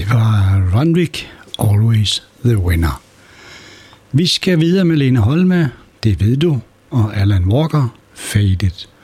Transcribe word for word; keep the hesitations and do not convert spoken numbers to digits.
Det var Runwik, Always the Winner. Vi skal videre med Lene Holme, Det ved du, og Alan Walker, Faded.